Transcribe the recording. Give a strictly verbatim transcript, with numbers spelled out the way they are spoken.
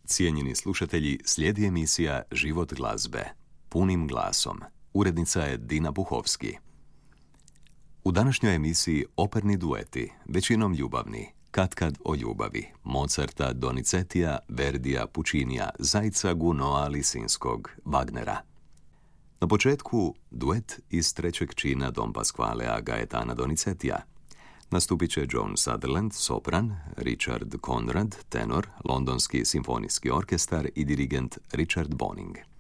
Cijenjeni slušatelji, slijedi emisija Život glazbe, punim glasom. Urednica je Dina Buhovski. U današnjoj emisiji operni dueti, većinom ljubavni, Katkad o ljubavi, Mozarta, Donizetija, Verdija, Puccinija, Zajca, Gounod'a, Lisinskog, Wagnera. Na početku duet iz trećeg čina Don Pasqualea Gaetana Donizetija. Nastupit će Joan Sutherland, sopran, Richard Conrad, tenor, Londonski simfonijski orkestar i dirigent Richard Boning.